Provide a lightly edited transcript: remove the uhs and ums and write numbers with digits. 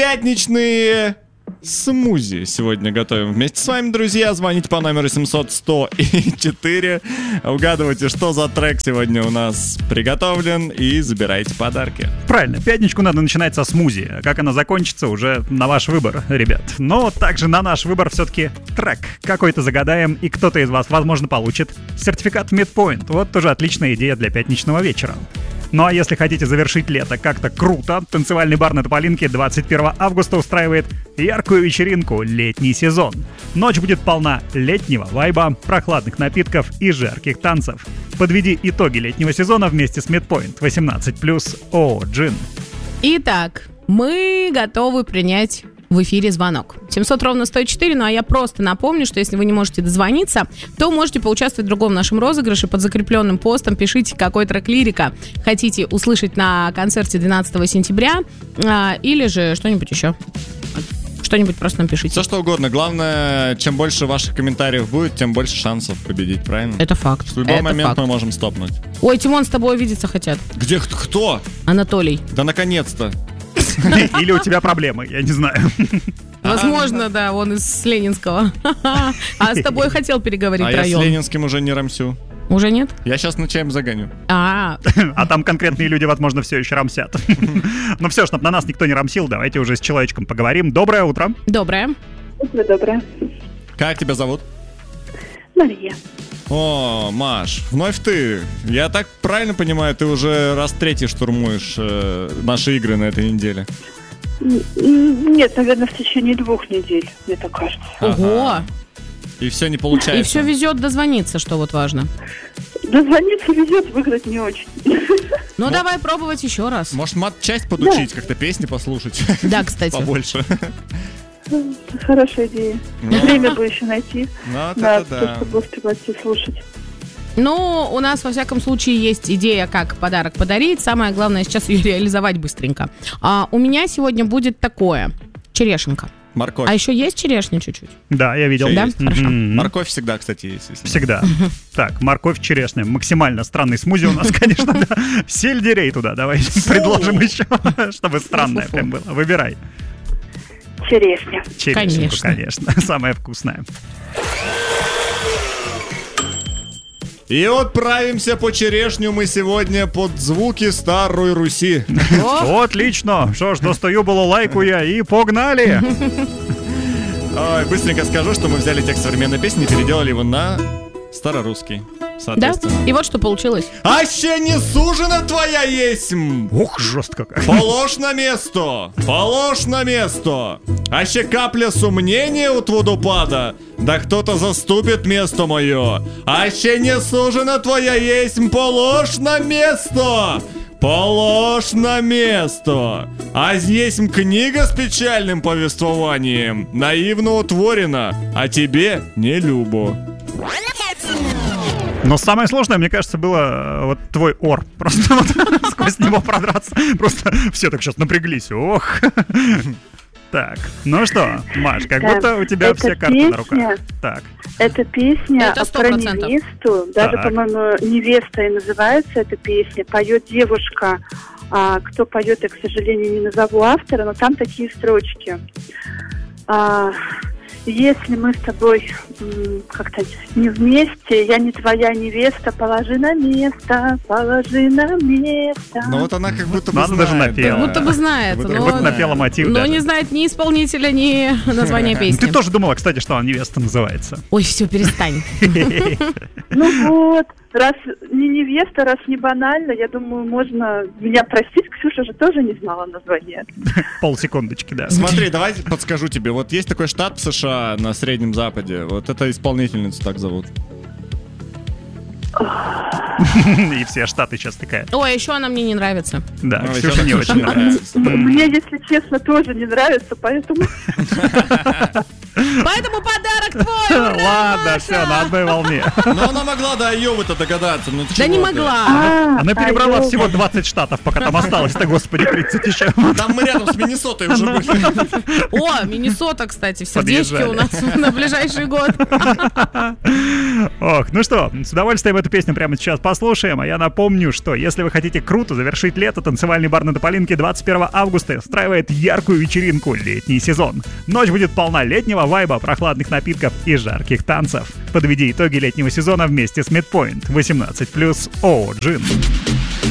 пятничные смузи сегодня готовим вместе с вами, друзья. Звоните по номеру 700-100-4. Угадывайте, что за трек сегодня у нас приготовлен, и забирайте подарки. Правильно, пятничку надо начинать со смузи. Как она закончится, уже на ваш выбор, ребят. Но также на наш выбор все-таки трек какой-то загадаем, и кто-то из вас, возможно, получит сертификат Midpoint. Вот тоже отличная идея для пятничного вечера. Ну а если хотите завершить лето как-то круто, танцевальный бар на Тополинке 21 августа устраивает яркую вечеринку «Летний сезон». Ночь будет полна летнего вайба, прохладных напитков и жарких танцев. Подведи итоги летнего сезона вместе с Midpoint 18+. ООО «Джин». Итак, мы готовы принять в эфире звонок. 700-104, ну а я просто напомню, что если вы не можете дозвониться, то можете поучаствовать в другом нашем розыгрыше. Под закрепленным постом пишите, какой трек лирика хотите услышать на концерте 12 сентября, или же что-нибудь еще. Что-нибудь просто нам пишите. Все что угодно. Главное, чем больше ваших комментариев будет, тем больше шансов победить, правильно? Это факт. В любой момент мы можем стопнуть. Ой, Тимон, с тобой увидеться хотят. Где? Кто? Анатолий. Да наконец-то. Или у тебя проблемы, я не знаю. Возможно, да, он из Ленинского. А с тобой хотел переговорить район. Я с Ленинским уже не рамсю. Уже нет? Я сейчас на чаем загоню. А там конкретные люди, возможно, все еще рамсят. Ну все, чтобы на нас никто не рамсил, давайте уже с человечком поговорим. Доброе утро. Доброе. Доброе. Как тебя зовут? Мария. О, Маш, вновь ты. Я так правильно понимаю, ты уже раз третий штурмуешь наши игры на этой неделе? Нет, наверное, в течение 2 недель, мне так кажется. Ого! И все не получается. И все везет дозвониться, что вот важно. Дозвониться везет, выиграть не очень. Ну, давай пробовать еще раз. Может, мат-часть подучить, как-то песни послушать? Да, кстати. Побольше. Хорошая идея. Время бы еще найти. Да, чтобы успевать все слушать. Ну, у нас, во всяком случае, есть идея, как подарок подарить. Самое главное сейчас ее реализовать быстренько. У меня сегодня будет такое. Черешенка. Морковь. А еще есть черешня чуть-чуть? Да, я видел. Да? Хорошо. Морковь всегда, кстати, есть. Всегда. Так, морковь, черешня. Максимально странный смузи у нас, конечно. Сельдерей туда давай предложим еще, чтобы странное прям было. Выбирай. Черешня. Черешеньку, конечно. Самое вкусное. И отправимся по черешню мы сегодня под звуки Старой Руси. Отлично. Что ж, достаю балалайку я и погнали. Ой, быстренько скажу, что мы взяли текст современной песни и переделали его на старорусский. Да? И вот что получилось. Аще не сужена твоя есмь. Ух, жестко как. Положь на место. Положь на место. Аще капля сомнения от водопада. Да кто-то заступит место мое. Аще не сужена твоя есмь. Положь на место. Положь на место. А здесь книга с печальным повествованием. Наивно утворена, а тебе не любо. Но самое сложное, мне кажется, было вот твой ор. Просто вот сквозь него продраться. Просто все так сейчас напряглись. Ох. Так, ну что, Маш, как будто у тебя все карты на руках. Так. Эта песня это про невесту. Даже, по-моему, «Невеста» и называется эта песня. Поет девушка. Кто поет, я, к сожалению, не назову автора, но там такие строчки. Если мы с тобой как-то не вместе, я не твоя невеста, положи на место, положи на место. Ну вот она как будто бы знает. даже напела. Как будто бы знает. Как будто напела мотив. Но не знает ни исполнителя, ни названия песни. Ты тоже думала, кстати, что она «Невеста» называется. Ой, все, перестань. Ну вот, раз не невеста, раз не банально, я думаю, можно меня простить. Ксюша же тоже не знала названия. Полсекундочки, да. Смотри, давай подскажу тебе. Вот есть такой штат в США на Среднем Западе. Вот это исполнительницу так зовут. И все штаты сейчас такая. Ой, еще она мне не нравится. Да, Ксюша не очень нравится. Мне, если честно, тоже не нравится, поэтому... Поэтому подарок твой! Ура! Ладно, все, на одной волне. Но она могла до Айовы-то догадаться. Ну, ты Да не чего ты? могла. Она перебрала Айова. всего 20 штатов, пока там осталось-то, господи, 30 еще. Там мы рядом с Миннесотой уже были. О, Миннесота, кстати, в сердечке Подъезжали. у нас на ближайший год. Ох, ну что, с удовольствием эту песню прямо сейчас послушаем, а я напомню, что если вы хотите круто завершить лето, танцевальный бар на Тополинке 21 августа устраивает яркую вечеринку «Летний сезон». Ночь будет полна летнего вайба, прохладных напитков и жарких танцев. Подведи итоги летнего сезона вместе с Midpoint 18+, О'Джин.